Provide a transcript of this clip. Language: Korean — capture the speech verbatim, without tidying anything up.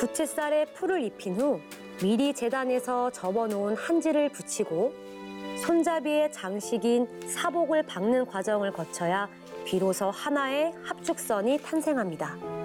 부채살에 풀을 입힌 후 미리 재단에서 접어놓은 한지를 붙이고 손잡이에 장식인 사복을 박는 과정을 거쳐야 비로소 하나의 합죽선이 탄생합니다.